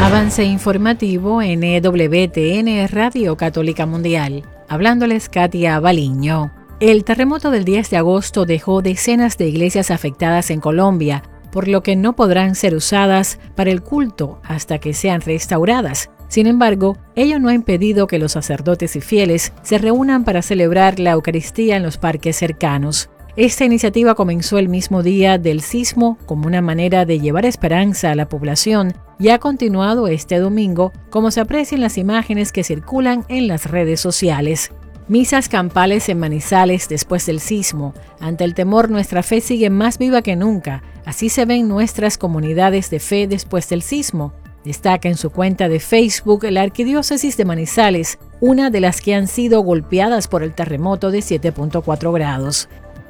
Avance informativo en EWTN Radio Católica Mundial. Hablándoles Katia Baliño. El terremoto del 10 de agosto dejó decenas de iglesias afectadas en Colombia, por lo que no podrán ser usadas para el culto hasta que sean restauradas. Sin embargo, ello no ha impedido que los sacerdotes y fieles se reúnan para celebrar la Eucaristía en los parques cercanos. Esta iniciativa comenzó el mismo día del sismo como una manera de llevar esperanza a la población y ha continuado este domingo, como se aprecia en las imágenes que circulan en las redes sociales. Misas campales en Manizales después del sismo. Ante el temor, nuestra fe sigue más viva que nunca. Así se ven nuestras comunidades de fe después del sismo. Destaca en su cuenta de Facebook la Arquidiócesis de Manizales, una de las que han sido golpeadas por el terremoto de 7.4 grados.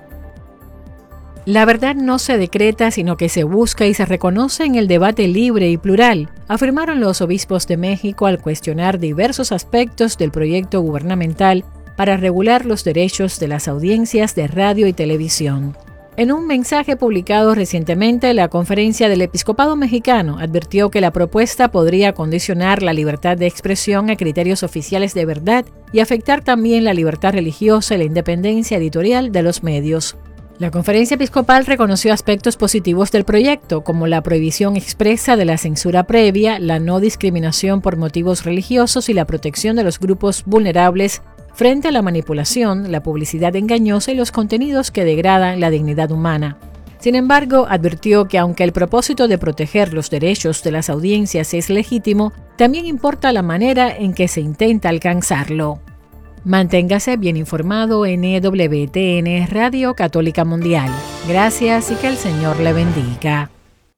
La verdad no se decreta, sino que se busca y se reconoce en el debate libre y plural, afirmaron los obispos de México al cuestionar diversos aspectos del proyecto gubernamental para regular los derechos de las audiencias de radio y televisión. En un mensaje publicado recientemente, la Conferencia del Episcopado Mexicano advirtió que la propuesta podría condicionar la libertad de expresión a criterios oficiales de verdad y afectar también la libertad religiosa y la independencia editorial de los medios. La Conferencia Episcopal reconoció aspectos positivos del proyecto, como la prohibición expresa de la censura previa, la no discriminación por motivos religiosos y la protección de los grupos vulnerables frente a la manipulación, la publicidad engañosa y los contenidos que degradan la dignidad humana. Sin embargo, advirtió que aunque el propósito de proteger los derechos de las audiencias es legítimo, también importa la manera en que se intenta alcanzarlo. Manténgase bien informado en EWTN Radio Católica Mundial. Gracias y que el Señor le bendiga.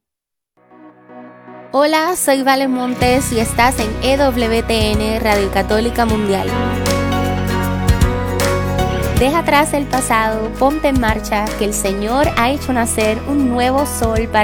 Hola, soy Valen Montes y estás en EWTN Radio Católica Mundial. Deja atrás el pasado, ponte en marcha, que el Señor ha hecho nacer un nuevo sol para